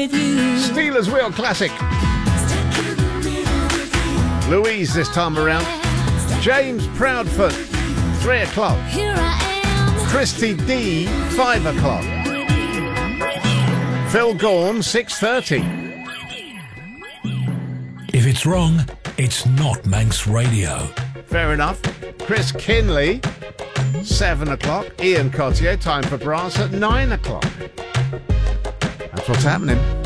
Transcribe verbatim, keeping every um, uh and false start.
with you. Steelers Wheel Classic. Louise this time around. James Proudfoot, three o'clock. Here I am. Christy D, five o'clock. Phil Gorn, six thirty. If it's wrong, it's not Manx Radio. Fair enough. Chris Kinley, seven o'clock. Ian Cottier, Time for Brass at nine o'clock. That's what's happening.